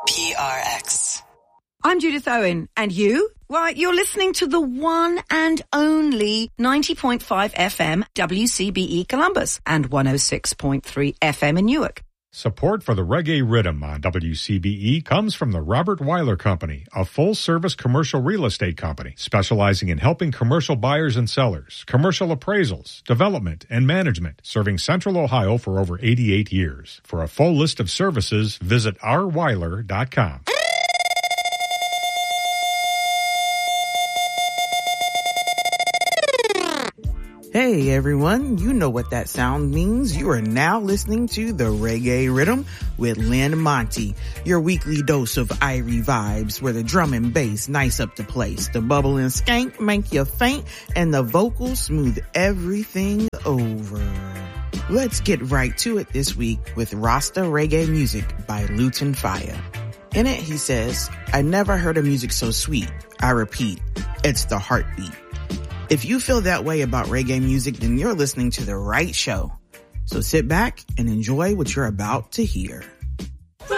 PRX. I'm Judith Owen, and you? Why, you're listening to the one and only 90.5 FM WCBE Columbus and 106.3 FM in Newark. Support for the Reggae Rhythm on WCBE comes from the Robert Weiler Company, a full-service commercial real estate company specializing in helping commercial buyers and sellers, commercial appraisals, development, and management, serving Central Ohio for over 88 years. For a full list of services, visit rweiler.com. Hey everyone, you know what that sound means. You are now listening to the Reggae Rhythm with Lynn Monty, your weekly dose of Irie vibes where the drum and bass nice up the place, the bubble and skank make you faint, and the vocals smooth everything over. Let's get right to it this week with Rasta Reggae Music by Luton Fire. In it he says, I never heard a music so sweet. I repeat, it's the heartbeat. If you feel that way about reggae music, then you're listening to the right show. So sit back and enjoy what you're about to hear.